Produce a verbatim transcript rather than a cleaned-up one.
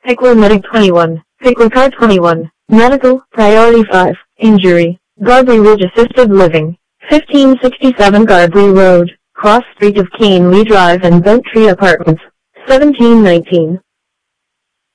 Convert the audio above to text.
Pickler Medic twenty-one, Pickler Car twenty-one, Medical, Priority five, Injury, Gardley Ridge Assisted Living, fifteen sixty-seven Gardley Road, Cross Street of Caneley Drive and Bent Tree Apartments, seventeen nineteen.